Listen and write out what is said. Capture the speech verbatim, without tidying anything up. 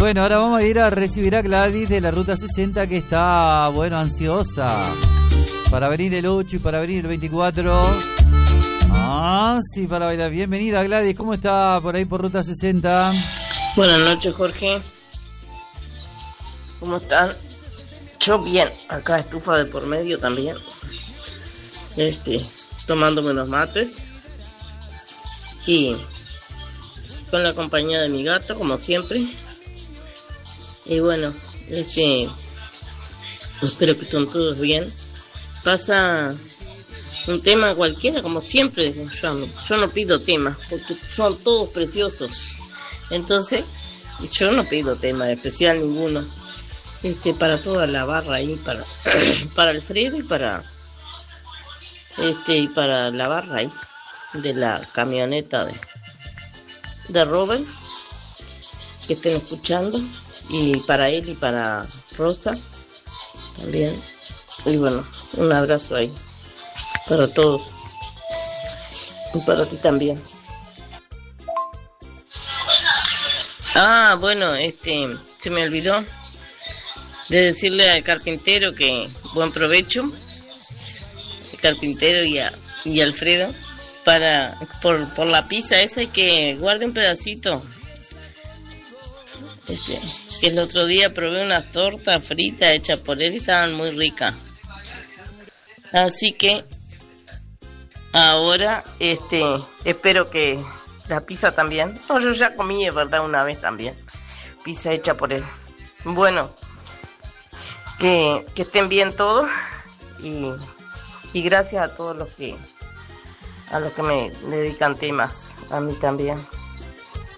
Bueno, ahora vamos a ir a recibir a Gladys de la Ruta sesenta, que está, bueno, ansiosa para venir el ocho y para venir el veinticuatro. Ah, sí, para bailar. Bienvenida, Gladys. ¿Cómo está por ahí por Ruta sesenta? Buenas noches, Jorge. ¿Cómo están? Yo bien. Acá estufa de por medio también. Este, tomándome unos mates. Y con la compañía de mi gato, como siempre. Y bueno, este, espero que estén todos bien. Pasa un tema cualquiera, como siempre. Yo no, yo no pido temas, porque son todos preciosos. Entonces, yo no pido tema especial ninguno. Este, para toda la barra ahí, para, para Alfredo y para, este, y para la barra ahí, de la camioneta de, de Robert, que estén escuchando. Y para él y para Rosa también. Y bueno, un abrazo ahí para todos. Y para ti también. Ah, bueno, este, se me olvidó de decirle al carpintero que buen provecho. El carpintero y a, y a Alfredo. Para, por, por la pizza esa, y que guarde un pedacito. Este, que el otro día probé unas tortas fritas hechas por él y estaban muy ricas. Así que ahora este espero que la pizza también. No, yo ya comí, es verdad, una vez también. Pizza hecha por él. Bueno, que, que estén bien todos. Y, y gracias a todos los que a los que me dedican temas. A mí también.